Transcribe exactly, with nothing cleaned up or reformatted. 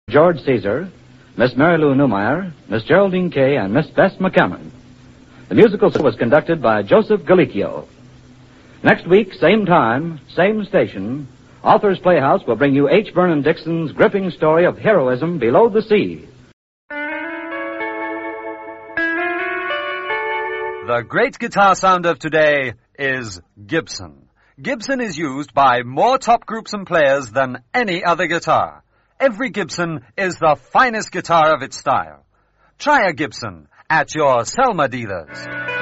George Caesar, Miss Mary Lou Newmeyer, Miss Geraldine Kay, and Miss Bess McCameron. The musical was conducted by Joseph Galicchio. Next week, same time, same station, Authors Playhouse will bring you H. Vernon Dixon's gripping story of heroism below the sea. The great guitar sound of today is Gibson. Gibson is used by more top groups and players than any other guitar. Every Gibson is the finest guitar of its style. Try a Gibson at your Selma dealers.